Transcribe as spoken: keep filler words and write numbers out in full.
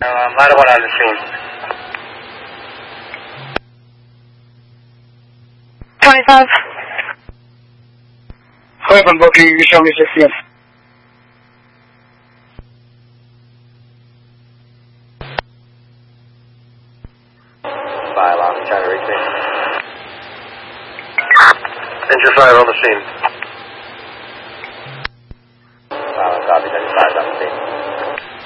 Uh, Marwan on the scene. twenty-five. Cleveland booking, you show me sixteen. Five, I'm trying to reach me. Engine five on the scene. Five, copy, ninety-five.